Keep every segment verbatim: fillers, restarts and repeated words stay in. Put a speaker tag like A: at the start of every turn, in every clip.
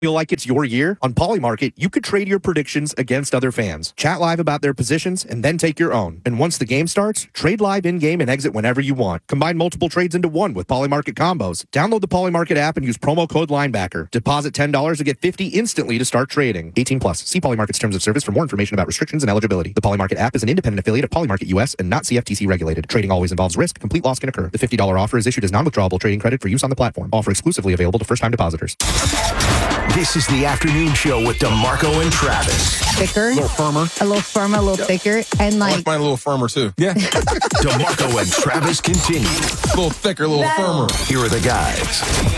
A: Feel like it's your year? On Polymarket, you could trade your predictions against other fans. Chat live about their positions and then take your own. And once the game starts, trade live in-game and exit whenever you want. Combine multiple trades into one with Polymarket combos. Download the Polymarket app and use promo code Linebacker. Deposit ten dollars to get fifty dollars instantly to start trading. eighteen plus. See Polymarket's terms of service for more information about restrictions and eligibility. The Polymarket app is an independent affiliate of Polymarket U S and not C F T C regulated. Trading always involves risk. Complete loss can occur. The fifty dollars offer is issued as non-withdrawable trading credit for use on the platform. Offer exclusively available to first-time depositors.
B: This is the afternoon show with DeMarco and Travis.
C: Thicker.
D: A little firmer.
C: A little firmer, a little yep. thicker. And like,
D: I like mine a little firmer, too.
B: Yeah. DeMarco and Travis continue.
D: A little thicker, a little no. firmer.
B: Here are the guys.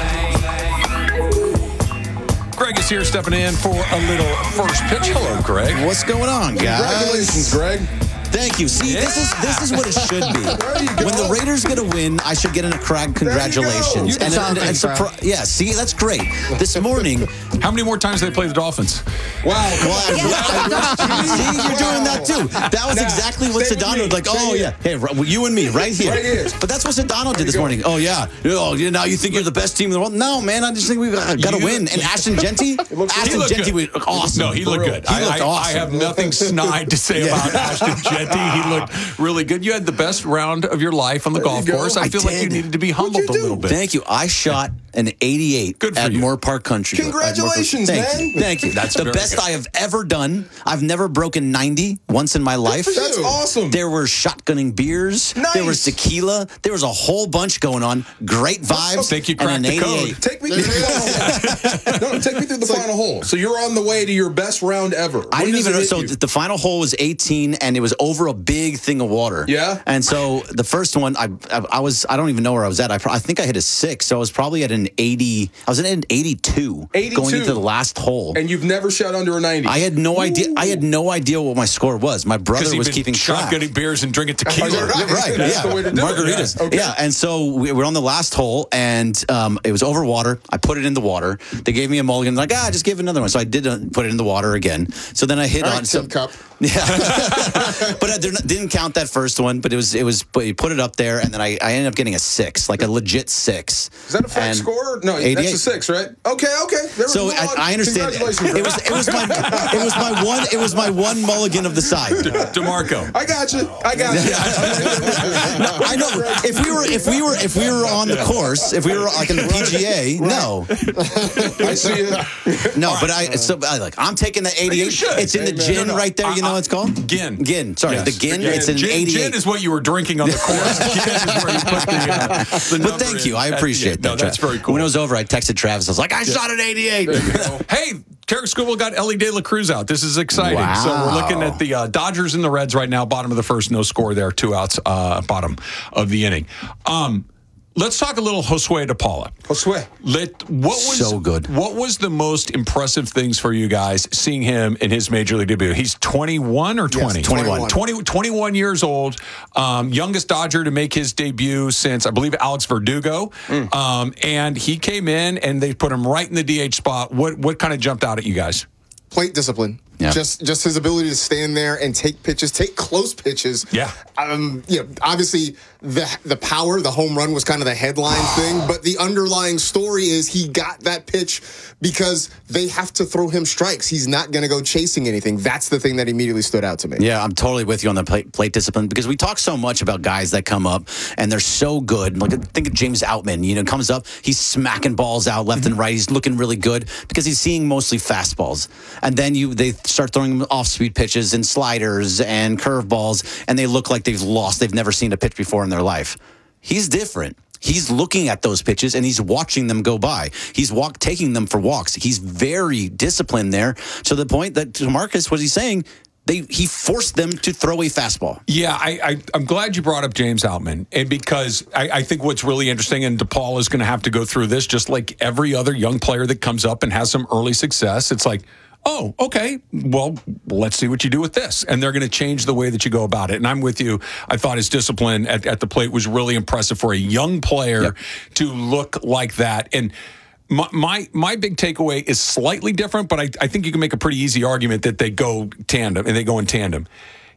E: Greg is here stepping in for a little first pitch. Hello, Greg.
F: What's going on, guys?
D: Congratulations, Greg.
F: Thank you. See, yeah. this is this is what it should be. When the Raiders get a win, I should get a Craig congratulations.
E: You
F: and, and, and surpri- yeah, see, that's great. This morning,
E: how many more times do they play the Dolphins?
F: Wow. Well, I, I, see, you're doing that too. That was
D: nah,
F: exactly what Sedano was like. Oh yeah, hey, you and me, right here.
D: Right here.
F: But that's what Sedano did this morning. Oh yeah. Oh, now you think you're the best team in the world? No, man. I just think we got to win. And Ashton Genty, Ashton Genty was awesome.
E: No, he looked good.
F: He looked
E: I,
F: awesome.
E: I have nothing snide to say
F: yeah.
E: about Ashton Genty. He looked really good. You had the best round of your life on the
F: there
E: golf course. I, I feel did. like you needed to be humbled a little bit.
F: Thank you. I shot an eighty-eight
E: good for
F: at
E: you.
F: Moore Park Country.
D: Congratulations,
F: Thank
D: man.
F: You. Thank you.
E: That's
F: the best
E: good.
F: I have ever done. I've never broken ninety once in my life.
D: That's awesome.
F: There were shotgunning beers.
D: Nice.
F: There was tequila. There was a whole bunch going on. Great vibes.
E: I think you cracked the code.
D: Take me through the final hole. No, take me through the it's final like, hole. So you're on the way to your best round ever. When
F: I didn't even know. So
D: you?
F: the final hole was eighteen, and it was over a big thing of water.
D: Yeah.
F: And so the first one, I I, I was I don't even know where I was at. I, I think I hit a six, so I was probably at an eighty. I was at an eighty-two,
D: eighty-two
F: going into the last hole.
D: And you've never shot under a ninety.
F: I had no Ooh. idea. I had no idea what my score was. My brother was keeping track.
E: Shotgunning beers and drinking tequila.
D: right.
F: right.
D: That's
F: yeah.
D: the way to do
F: Margaritas.
D: it. Yeah. Okay.
F: yeah. And so we were on the last hole, and um, it was over water. I put it in the water. They gave me a mulligan. Like, ah, just give another one. So I did uh, put it in the water again. So then I hit
D: All
F: on
D: right,
F: some
D: cup.
F: Yeah, but I didn't count that first one. But it was it was. But you put it up there, and then I, I ended up getting a six, like a legit six.
D: Is that a fact score? No, eighty-eight. That's a six, right? Okay, okay. There
F: so
D: was
F: I, I understand. It was it was my it was my one it was my one mulligan of the side.
E: DeMarco,
D: I got you. I got you.
F: no, I know. If we were if we were if we were on the course, if we were like in the P G A, right. no.
D: I see it.
F: No, but I so I like I'm taking the eighty-eight. It's in the
D: Amen.
F: gin
D: no, no.
F: right there. You know what it's called?
E: Gin.
F: Gin. Sorry,
E: yes.
F: the gin.
E: Gin.
F: It's an
E: gin,
F: eighty-eight.
E: Gin is what you were drinking on the course. Gin is where you put the, uh, the
F: But thank you. I appreciate that.
E: No, that's very cool.
F: When it was over, I texted Travis. I was like, I yeah. shot an eighty-eight.
E: Hey, Tarek Skubal got Ellie De La Cruz out. This is exciting.
F: Wow.
E: So we're looking at the uh, Dodgers and the Reds right now. Bottom of the first, no score there. Two outs, uh, bottom of the inning. Um, Let's talk a little Josue de Paula.
D: Josue.
E: Let, what was,
F: so good.
E: What was the most impressive things for you guys seeing him in his major league debut? He's twenty-one or twenty?
F: Yes, twenty-one.
E: twenty, twenty-one years old. Um, youngest Dodger to make his debut since, I believe, Alex Verdugo. Mm. Um, and he came in and they put him right in the D H spot. What, what kind of jumped out at you guys?
G: Plate discipline.
F: Yeah.
G: Just just his ability to stand there and take pitches, take close pitches.
E: Yeah.
G: Um, you know, obviously the the power, the home run was kind of the headline thing, but the underlying story is he got that pitch because they have to throw him strikes. He's not going to go chasing anything. That's the thing that immediately stood out to me.
F: Yeah, I'm totally with you on the plate, plate discipline because we talk so much about guys that come up and they're so good. Like think of James Outman. You know, comes up, he's smacking balls out left mm-hmm. and right. He's looking really good because he's seeing mostly fastballs, and then you they. start throwing off-speed pitches and sliders and curveballs, and they look like they've lost. They've never seen a pitch before in their life. He's different. He's looking at those pitches, and he's watching them go by. He's walk, taking them for walks. He's very disciplined there to the point that, to Marcus, what he's saying, They, he forced them to throw a fastball.
E: Yeah, I, I, I'm glad you brought up James Outman, and because I, I think what's really interesting, and DePaul is going to have to go through this, just like every other young player that comes up and has some early success. It's like, oh, okay, well, let's see what you do with this. And they're going to change the way that you go about it. And I'm with you. I thought his discipline at, at the plate was really impressive for a young player yep. to look like that. And My, my my big takeaway is slightly different, but I, I think you can make a pretty easy argument that they go tandem and they go in tandem.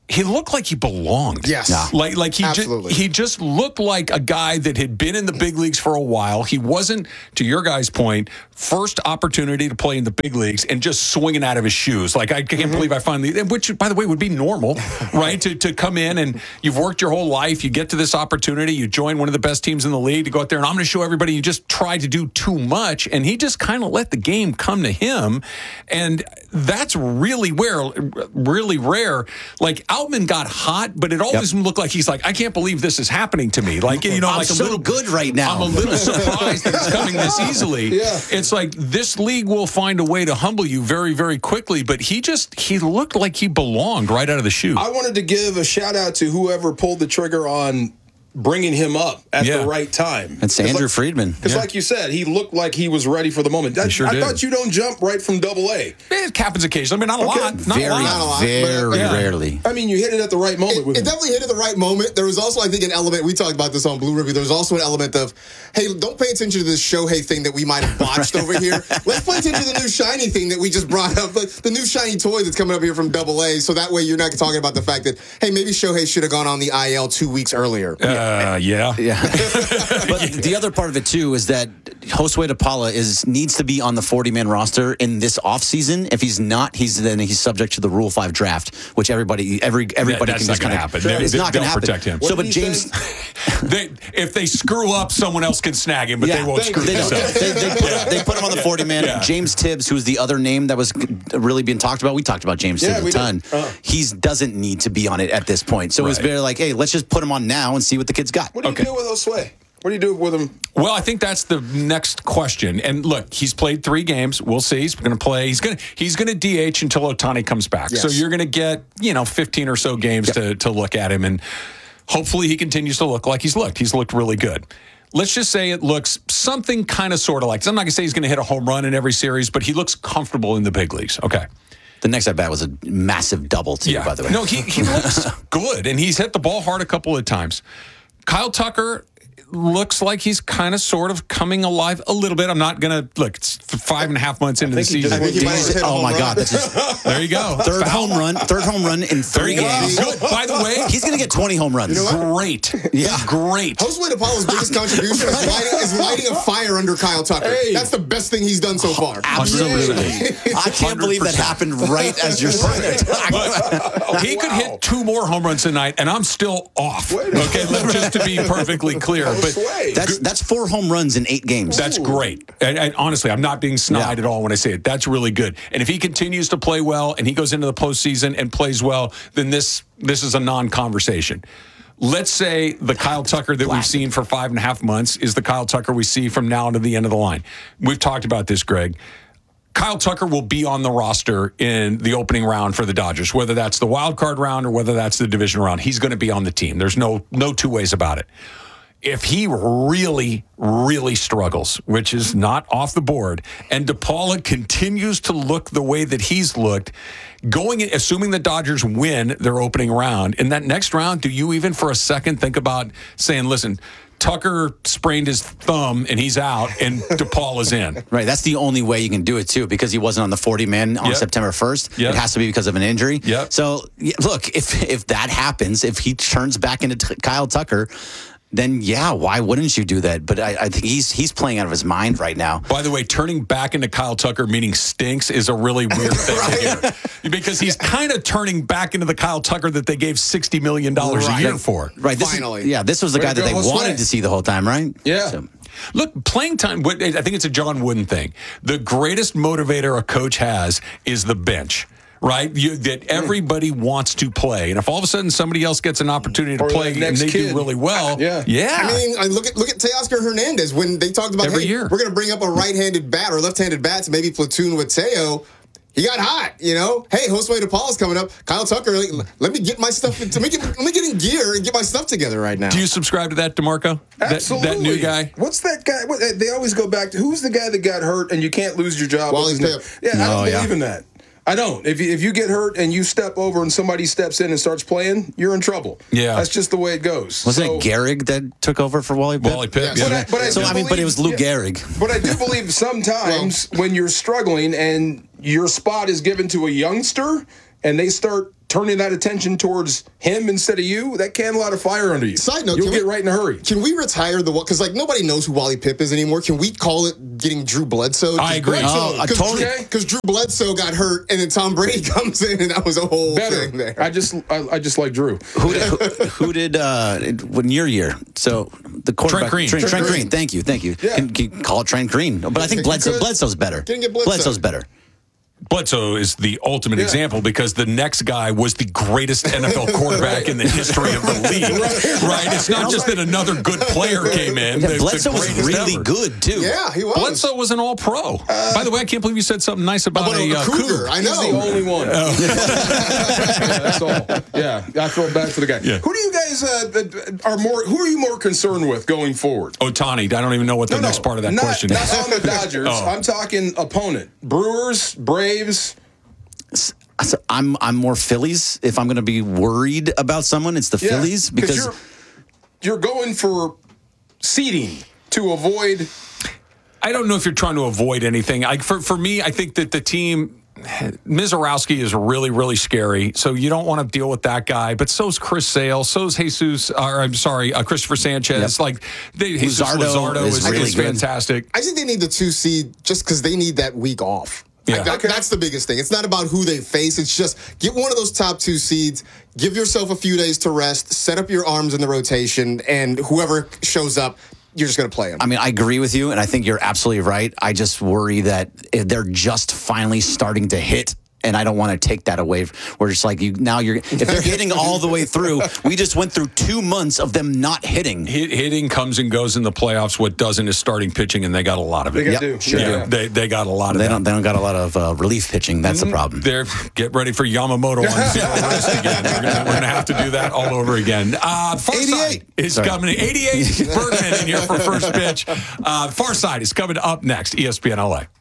E: he looked like he belonged.
G: Yes. Yeah.
E: Like like he just
G: Absolutely.
E: he just looked like a guy that had been in the big leagues for a while. He wasn't, to your guys' point, first opportunity to play in the big leagues and just swinging out of his shoes. Like, I can't mm-hmm. believe I finally, which, by the way, would be normal, right? to, to come in and you've worked your whole life, you get to this opportunity, you join one of the best teams in the league to go out there and I'm going to show everybody you just tried to do too much. And he just kind of let the game come to him. And that's really where, really rare. Like, Outman got hot, but it always yep. looked like he's like, I can't believe this is happening to me. Like, you know,
F: I'm
E: like
F: so
E: a little
F: good right now.
E: I'm a little surprised that it's coming this easily.
D: Yeah.
E: It's like this league will find a way to humble you very, very quickly. But he just, he looked like he belonged right out of the chute.
D: I wanted to give a shout out to whoever pulled the trigger on bringing him up at
E: Yeah.
D: the right time.
F: It's Andrew
D: like,
F: Friedman.
D: Because
E: Yeah.
D: like you said, he looked like he was ready for the moment. I,
E: sure
D: I
E: did.
D: thought you don't jump right from double A.
E: It happens occasionally. I mean, not a
D: Okay.
E: lot. Not
F: Very,
E: a lot.
G: Not a lot,
F: very
G: but,
E: yeah.
F: rarely.
D: I mean, you hit it at the right moment
G: It,
D: with
G: it
D: him.
G: definitely hit at the right moment. There was also, I think, an element, we talked about this on Blue Ribbon, there was also an element of, hey, don't pay attention to this Shohei thing that we might have botched over here. Let's pay attention to the new shiny thing that we just brought up, like the new shiny toy that's coming up here from double A, so that way you're not talking about the fact that, hey, maybe Shohei should have gone on the I L two weeks earlier.
E: Uh, yeah.
F: Yeah. But the other part of it, too, is that Josue DePaula is needs to be on the forty-man roster in this offseason. If he's not, he's then he's subject to the Rule five draft, which everybody every everybody
E: That's
F: can
E: not
F: just
E: gonna
F: kind of
E: happen. They-
F: It's
E: they-
F: not going to
E: they'll
F: happen.
E: protect him.
F: So,
D: What
F: but
D: did he
F: James,
D: say?
E: they, if they screw up, someone else can snag him, but
F: yeah,
E: they won't screw
F: they, don't.
E: themselves.
F: they, they, put, they put him on the forty-man.
E: Yeah.
F: James Tibbs, who's the other name that was really being talked about. We talked about James
D: Yeah,
F: Tibbs
D: we
F: a ton.
D: did. Uh-huh.
F: He doesn't need to be on it at this point. So it was
E: Right.
F: very like, hey, let's just put him on now and see what the kid's got.
D: What do you
E: Okay.
D: do with Josue? What do you do with him?
E: Well, I think that's the next question. And look, he's played three games. We'll see. He's going to play. He's going to he's going to D H until Ohtani comes back.
G: Yes.
E: So you're going to get, you know, fifteen or so games
F: Yep.
E: to to look at him, and hopefully he continues to look like he's looked. He's looked really good. Let's just say it looks something kind of sort of like. I'm not going to say he's going to hit a home run in every series, but he looks comfortable in the big leagues. Okay.
F: The next at bat was a massive double, too, by the way.
E: No, he, he looks good, and he's hit the ball hard a couple of times. Kyle Tucker looks like he's kind of sort of coming alive a little bit. I'm not going to look, it's five and a half months into the
D: think he just
E: season.
G: I think he might have hit a
F: Oh,
G: home
F: my
G: run.
F: God. That's his
E: There you go.
F: third
E: Foul.
F: home run. Third home run in
E: There
F: three
E: you go.
F: games.
E: Good. By the way,
F: He's going to get twenty home runs.
E: great.
F: Yeah.
E: Great.
G: Josue DePaula's biggest contribution is lighting, is lighting a fire under Kyle Tucker.
D: Hey.
G: That's the best thing he's done so far.
F: Absolutely. I can't believe that happened right as you're saying it.
E: But he could hit two more home runs tonight, and I'm still off. Okay, let's just to be perfectly clear. But
D: Josue.
F: That's that's four home runs in eight games.
E: that's great. And, and honestly, I'm not being snide
F: Yeah.
E: at all when I say it. That's really good. And if he continues to play well and he goes into the postseason and plays well, then this this is a non-conversation. Let's say the Kyle Tucker that we've seen for five and a half months is the Kyle Tucker we see from now to the end of the line. We've talked about this, Greg. Kyle Tucker will be on the roster in the opening round for the Dodgers, whether that's the wild card round or whether that's the division round. He's going to be on the team. There's no no two ways about it. If he really, really struggles, which is not off the board, and DePaula continues to look the way that he's looked, going in, assuming the Dodgers win their opening round, in that next round, do you even for a second think about saying, listen, Tucker sprained his thumb and he's out, and DePaula's in?
F: Right, that's the only way you can do it, too, because he wasn't on the forty-man on
E: Yep.
F: September first.
E: Yep.
F: It has to be because of an injury.
E: Yep.
F: So, yeah, look, if if that happens, if he turns back into t- Kyle Tucker, then, yeah, why wouldn't you do that? But I, I think he's he's playing out of his mind right now.
E: By the way, turning back into Kyle Tucker, meaning stinks, is a really weird thing to hear. Because he's kind of turning back into the Kyle Tucker that they gave sixty million dollars a year for.
F: Right, this
G: Finally.
F: Is, yeah, this was the
D: Way
F: guy
D: to
F: that
D: go,
F: they
D: Josue.
F: wanted to see the whole time, right?
D: Yeah.
F: So,
E: Look, playing time, what- I think it's a John Wooden thing. The greatest motivator a coach has is the bench. Right, you, that everybody wants to play, and if all of a sudden somebody else gets an opportunity to
D: Or
E: play
D: that
E: and
D: next
E: they
D: kid.
E: do really well,
D: Yeah.
E: yeah.
G: I mean, I look at look at Teoscar Hernandez when they talked about
E: Every
G: hey,
E: year.
G: we're going to bring up a right-handed bat or left-handed bat to maybe platoon with Teo. He got hot, you know. Hey, Josue DePaula's coming up. Kyle Tucker, like, let me get my stuff to make it. Let me get in gear and get my stuff together right now.
E: do you subscribe to that, DeMarco? That,
D: Absolutely.
E: that new guy.
D: What's that guy? What, they always go back to who's the guy that got hurt and you can't lose your job.
G: Wally
D: What's his name?
G: Pip.
D: Yeah, I
F: No,
D: don't
F: yeah.
D: believe in that. I don't. If you, if you get hurt and you step over and somebody steps in and starts playing, you're in trouble.
E: Yeah.
D: That's just the way it goes.
F: wasn't
D: So-
F: it Garrig that took over for Wally Pipp?
E: Wally Pipp.
G: Yes.
E: yeah.
D: But I, but I
F: So,
D: do
F: I mean, but it
D: believe-
F: was Lou
D: yeah.
F: Gehrig.
D: But I do believe sometimes when you're struggling and your spot is given to a youngster, and they start turning that attention towards him instead of you, that can light a fire under you.
G: Side note,
D: You'll
G: can
D: get
G: we-
D: right in a hurry.
G: Can we retire the because like nobody knows who Wally Pipp is anymore? Can we call it getting Drew Bledsoe?
E: I agree.
F: Oh, I totally-
G: Because Drew Bledsoe got hurt, and then Tom Brady comes in, and that was a whole
D: Better.
G: thing there.
D: I just I, I just like Drew.
F: Who did, who, who did uh, in your year? So the quarterback,
E: Green.
F: Trent,
D: Trent
F: Trent
D: Green.
F: Green. Thank you, thank you.
D: Yeah.
F: Can, can you call it Trent Green? But I think
G: You
F: Bledsoe,
G: could.
F: Bledsoe's better.
G: Can get Bledsoe.
F: Bledsoe's better.
E: Bledsoe is the ultimate
D: Yeah.
E: example because the next guy was the greatest N F L quarterback in the history of the league. Right? It's not just that another good player came in.
F: Yeah,
E: the- the
F: Bledsoe was
E: greatest
F: really
E: ever.
F: good too.
G: Yeah, he was.
E: Bledsoe was an all-pro. By the way, I can't believe you said something nice about,
G: About a,
E: a, uh,
G: cougar.
E: cougar.
G: I
D: He's
G: know.
D: the only one.
E: Oh.
D: Yeah, that's all. Yeah, I feel bad for the guy.
E: Yeah.
D: Who do you guys uh, that are more? Who are you more concerned with going forward?
E: Otani, I don't even know what the
D: No, no,
E: next part of that
D: not,
E: question
D: not
E: is.
D: on the Dodgers.
E: Oh.
D: I'm talking opponent. Brewers, Braves.
F: So I'm I'm more Phillies. If I'm going to be worried about someone, it's the
D: Yeah,
F: Phillies because
D: you're, you're going for seeding to avoid.
E: I don't know if you're trying to avoid anything. I, for for me, I think that the team, Mizorowski is really, really scary. So you don't want to deal with that guy. But so's Chris Sale. So's Jesus. Or I'm sorry, uh, Christopher Sanchez.
F: Yep.
E: Like they, Jesus
F: Luzardo
E: Luzardo
F: is
E: is,
F: really
E: is
F: good.
E: fantastic.
G: I think they need the two seed just because they need that week off.
E: Yeah.
G: Like, that-
D: Okay.
G: That's the biggest thing. It's not about who they face. It's just get one of those top two seeds, give yourself a few days to rest, set up your arms in the rotation, and whoever shows up, you're just going to play them.
F: I mean, I agree with you, and I think you're absolutely right. I just worry that if they're just finally starting to hit. And I don't want to take that away. We're just like you now. You're if they're hitting all the way through. We just went through two months of them not hitting.
E: Hit, hitting comes and goes in the playoffs. What doesn't is starting pitching, and they got a lot of it.
D: They got
F: Yep,
D: to.
F: sure
E: yeah,
D: Yeah.
E: they they got a lot of
F: They
E: that.
F: don't. They don't got a lot of uh, relief pitching. That's the problem.
E: They're get ready for Yamamoto on zero rest again. We're gonna, we're gonna have to do that all over again. Uh, Far Side
F: eighty-eight.
E: is
F: Sorry.
E: coming. eighty-eight Bergman in here for first pitch. Uh, Far Side is coming up next. E S P N L A.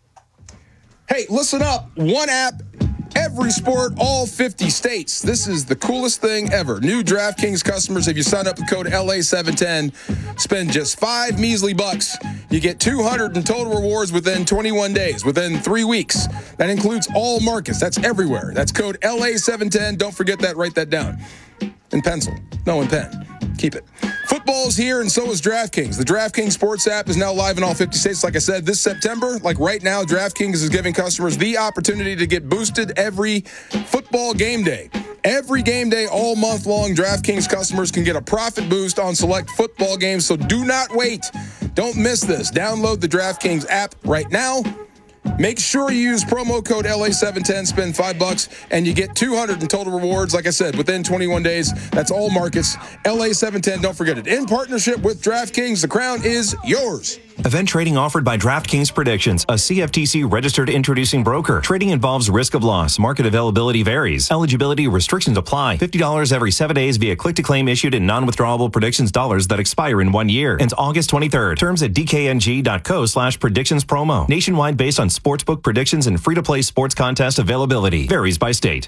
D: Hey, listen up. One app, every sport, all fifty states. This is the coolest thing ever. New DraftKings customers, if you sign up with code L A seven ten, spend just five measly bucks. You get two hundred in total rewards within twenty-one days, within three weeks. That includes all markets. That's everywhere. That's code L A seven ten. Don't forget that. Write that down. In pencil. No, in pen. Keep it. Football's here, and so is DraftKings. The DraftKings Sports app is now live in all fifty states. Like I said, this September, like right now, DraftKings is giving customers the opportunity to get boosted every football game day. Every game day, all month long, DraftKings customers can get a profit boost on select football games, so do not wait. Don't miss this. Download the DraftKings app right now. Make sure you use promo code L A seven ten, spend five bucks, and you get two hundred in total rewards. Like I said, within twenty-one days. That's all markets. L A seven ten, don't forget it. In partnership with DraftKings, the crown is yours.
H: Event trading offered by DraftKings Predictions, a C F T C registered introducing broker. Trading involves risk of loss. Market availability varies. Eligibility restrictions apply. fifty dollars every seven days via click-to-claim issued in non-withdrawable predictions dollars that expire in one year. Ends August twenty-third. Terms at dkng.co slash predictions promo. Nationwide based on sportsbook predictions and free-to-play sports contest availability. Varies by state.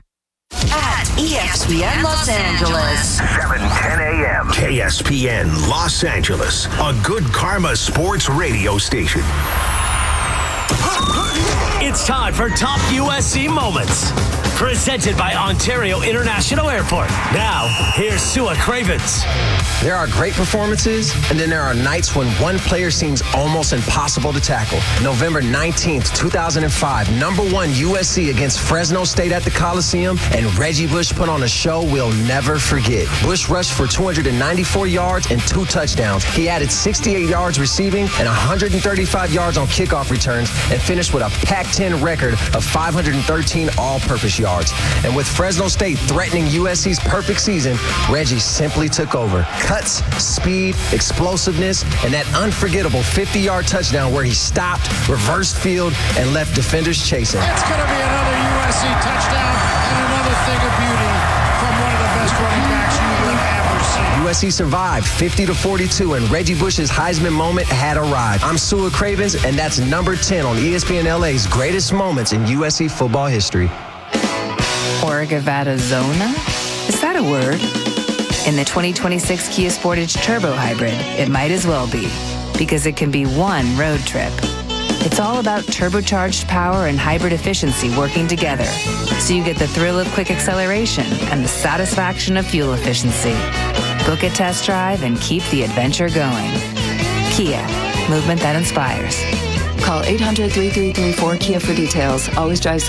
I: At E S P N Los Angeles.
B: seven ten a.m. K S P N Los Angeles, a good karma sports radio station.
J: It's time for Top U S C Moments. Presented by Ontario International Airport. Now, here's Sua Cravens.
K: There are great performances, and then there are nights when one player seems almost impossible to tackle. November nineteenth, two thousand five, number one U S C against Fresno State at the Coliseum, and Reggie Bush put on a show we'll never forget. Bush rushed for two hundred ninety-four yards and two touchdowns. He added sixty-eight yards receiving and one hundred thirty-five yards on kickoff returns, and finished with a Pac ten record of five hundred thirteen all-purpose yards. And with Fresno State threatening U S C's perfect season, Reggie simply took over. Cuts, speed, explosiveness, and that unforgettable fifty-yard touchdown where he stopped, reversed field, and left defenders chasing.
L: It's going to be another U S C touchdown and another thing of beauty from one of the best running backs you will ever see.
K: U S C survived fifty to forty-two, and Reggie Bush's Heisman moment had arrived. I'm Sua Cravens, and that's number ten on E S P N L A's greatest moments in U S C football history.
M: Orgavada Zona? Is that a word? In the twenty twenty-six Kia Sportage Turbo Hybrid, it might as well be, because it can be one road trip. It's all about turbocharged power and hybrid efficiency working together, so you get the thrill of quick acceleration and the satisfaction of fuel efficiency. Book a test drive and keep the adventure going. Kia, movement that inspires.
N: Call eight hundred, three three three, four Kia for details. Always drive